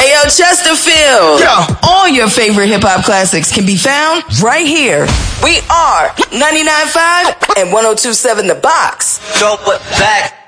Ayo, Chesterfield. Yo. All your favorite hip-hop classics can be found right here. We are 99.5 and 102.7 The Box. Throw it back.